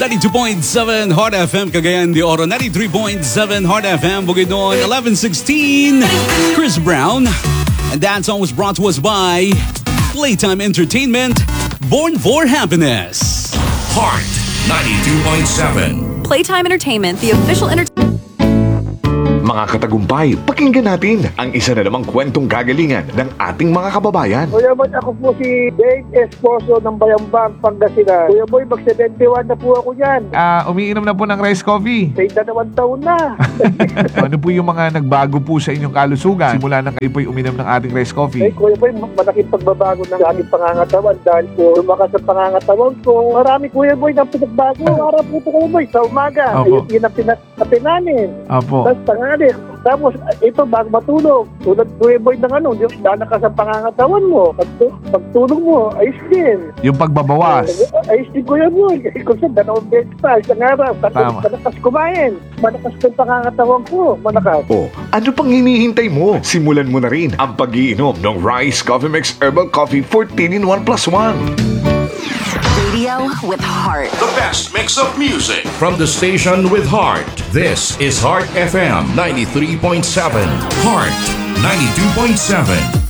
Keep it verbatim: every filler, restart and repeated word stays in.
ninety-two point seven Heart F M, Cagayan de Oro. ninety-three point seven Heart F M, Bukidnon. eleven sixteen, Chris Brown. And that song was brought to us by Playtime Entertainment, Born for Happiness. Heart ninety-two point seven. Playtime Entertainment, the official entertainment. Mga katagumpay, pakinggan natin ang isa na namang kwentong kagalingan ng ating mga kababayan. Kuya Boy, ako po si Dave Esposo ng Bayambang, Pangasinan. Kuya Boy, mag-seventy-one na po ako yan. Ah, umiinom na po ng rice coffee. Sa dalawang taon na. Ano po yung mga nagbago po sa inyong kalusugan simula nang kayo po'y uminom ng ating rice coffee? Ay, Kuya Boy, malaking pagbabago ng aming pangangatawan dahil po lumakas ang pangangatawan ko. Marami, Kuya Boy, ng pinagbago. Araw po ito, Kuya Boy, sa umaga. Opo. Ayun, yun ang pinag-kape namin. Opo. Tapos tangali. Tapos, ito, bago matulog. Tulad, Kuya Boy, ng ano, yung lalakas ang pangangatawan mo. Pag, pagtulog mo, ayos din. Yung pagbabawas. Ayos din, Kuya Boy. Kung saan, dalawang beses pa, isang araw. Tama. Malakas kumain. Malakas kong pangangatawan ko. Malakas. O, ano pang hinihintay mo? Simulan mo na rin ang pag-iinom ng Rice Coffee Mix Herbal Coffee fourteen in one plus one. Radio with heart. The best mix of music from the station with heart. This is Heart F M ninety-three point seven. Heart ninety-two point seven.